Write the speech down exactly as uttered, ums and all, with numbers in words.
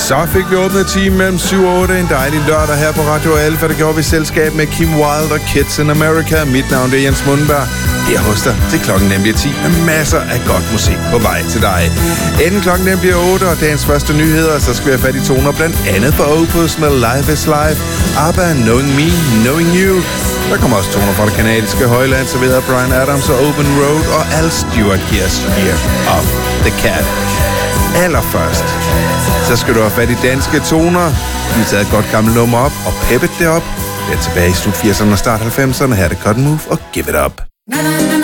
Så fik vi åbnet time mellem syv og otte. En dejlig lørdag her på Radio Alfa. Det gjorde vi selskab med Kim Wilde og Kids in America. Mit navn er Jens Mundberg. Her hos dig til klokken nemlig ti med masser af godt musik på vej til dig. Inden klokken nemlig otte og dagens første nyheder, så skal vi have fat i toner blandt andet på Opus med Life is Life, ABBA, Knowing Me, Knowing You. Der kommer også toner fra det kanadiske højland, så videre Bryan Adams og Open Road og Al Stewart Here's Year of the Cat. Allerførst, så skal du have fat i danske toner. Vi har taget et godt gammelt nummer op og peppet det op. Det er tilbage i slut firserne og start halvfemserne. Her er det Cotton Move og Give It Up.